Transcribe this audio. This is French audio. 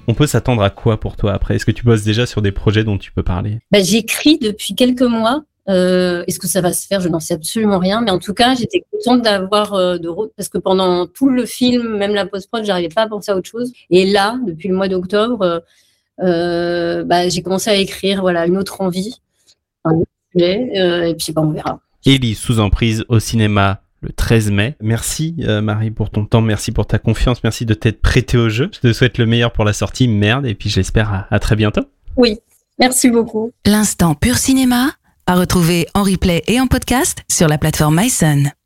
On peut s'attendre à quoi pour toi après ? Est-ce que tu bosses déjà sur des projets dont tu peux parler ? J'écris depuis quelques mois. Est-ce que ça va se faire ? Je n'en sais absolument rien. Mais en tout cas, j'étais contente d'avoir parce que pendant tout le film, même la post-prod, j'arrivais pas à penser à autre chose. Et là, depuis le mois d'octobre, j'ai commencé à écrire une autre envie, un autre sujet, et puis on verra. Ellie sous emprise au cinéma le 13 mai. Merci Marie pour ton temps, merci pour ta confiance, merci de t'être prêtée au jeu. Je te souhaite le meilleur pour la sortie, et puis j'espère à très bientôt. Oui, merci beaucoup. L'instant Pur Cinéma à retrouver en replay et en podcast sur la plateforme MySun.